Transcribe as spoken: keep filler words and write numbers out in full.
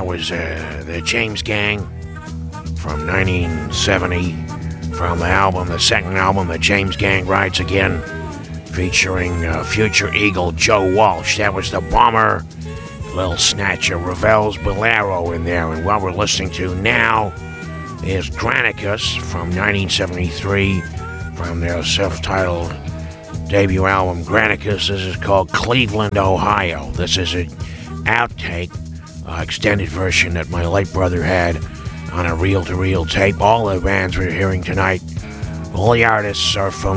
was uh, the James Gang from nineteen seventy, from the album, the second album, The James Gang Rides Again, featuring uh, future Eagle Joe Walsh. That was the Bomber. Little snatch of Ravel's Bolero in there. And what we're listening to now is Granicus from nineteen seventy-three, from their self-titled debut album, Granicus. This is called Cleveland, Ohio. This is an outtake, uh, extended version that my late brother had on a reel-to-reel tape. All the bands we're hearing tonight, all the artists are from